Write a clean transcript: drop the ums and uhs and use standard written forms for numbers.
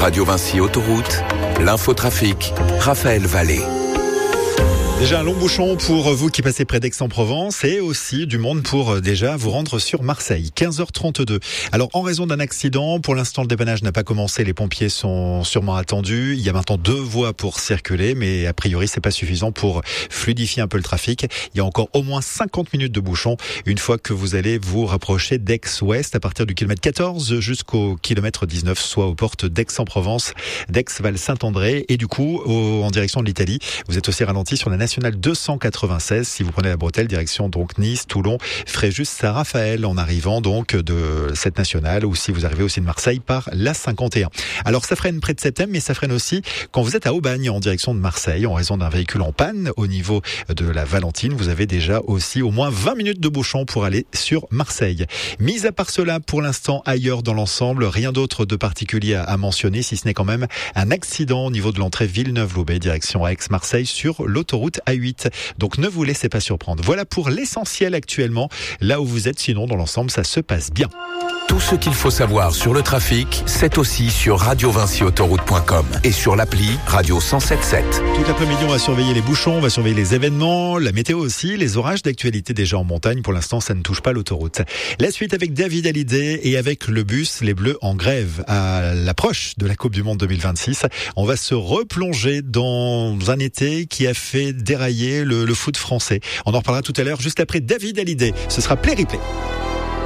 Radio Vinci Autoroute, l'infotrafic, Raphaël Vallée. Déjà un long bouchon pour vous qui passez près d'Aix-en-Provence et aussi du monde pour déjà vous rendre sur Marseille. 15h32. Alors en raison d'un accident, pour l'instant le dépannage n'a pas commencé, les pompiers sont sûrement attendus. Il y a maintenant 2 voies pour circuler, mais a priori c'est pas suffisant pour fluidifier un peu le trafic. Il y a encore au moins 50 minutes de bouchon une fois que vous allez vous rapprocher d'Aix-Ouest à partir du kilomètre 14 jusqu'au kilomètre 19, soit aux portes d'Aix-en-Provence, d'Aix-Val-Saint-André et du coup en direction de l'Italie. Vous êtes aussi ralenti sur la nationale 296 si vous prenez la bretelle direction donc Nice, Toulon, Fréjus, Saint-Raphaël en arrivant donc de cette nationale ou si vous arrivez aussi de Marseille par la 51. Alors ça freine près de Septem mais ça freine aussi quand vous êtes à Aubagne en direction de Marseille en raison d'un véhicule en panne au niveau de la Valentine. Vous avez déjà aussi au moins 20 minutes de bouchon pour aller sur Marseille. Mis à part cela pour l'instant ailleurs dans l'ensemble, rien d'autre de particulier à mentionner si ce n'est quand même un accident au niveau de l'entrée Villeneuve-Loubet direction Aix-Marseille sur l'autoroute A8. Donc ne vous laissez pas surprendre. Voilà pour l'essentiel actuellement, là où vous êtes, sinon dans l'ensemble ça se passe bien. Tout ce qu'il faut savoir sur le trafic, c'est aussi sur radiovinciautoroute.com et sur l'appli Radio 107.7. Tout l'après-midi, on va surveiller les bouchons, on va surveiller les événements, la météo aussi, les orages d'actualité déjà en montagne. Pour l'instant, ça ne touche pas l'autoroute. La suite avec David Hallyday et avec le bus Les Bleus en grève. À l'approche de la Coupe du Monde 2026, on va se replonger dans un été qui a fait dérailler le foot français. On en reparlera tout à l'heure, juste après David Hallyday. Ce sera Play Replay.